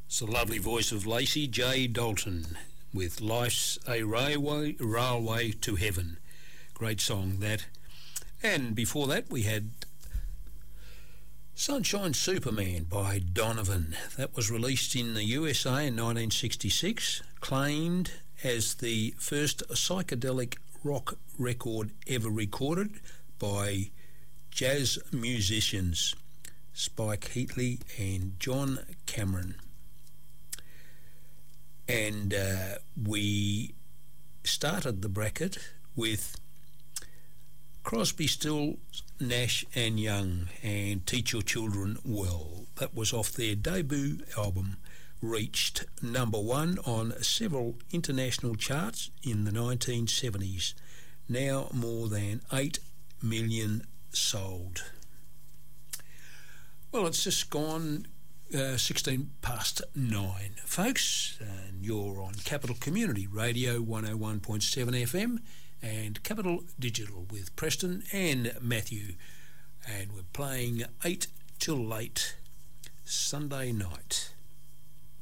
It's the lovely voice of Lacey J. Dalton with Life's a Railway to Heaven. Great song, that. And before that, we had Sunshine Superman by Donovan. That was released in the USA in 1966, claimed as the first psychedelic rock record ever recorded by jazz musicians Spike Heatley and John Cameron. And we started the bracket with Crosby, Stills, Nash and Young and Teach Your Children Well. That was off their debut album, reached number one on several international charts in the 1970s. Now more than 8 million sold. Well, it's just gone 16 past 9, folks, and you're on Capital Community Radio 101.7 FM and Capital Digital with Preston and Matthew, and we're playing 8 till late Sunday night.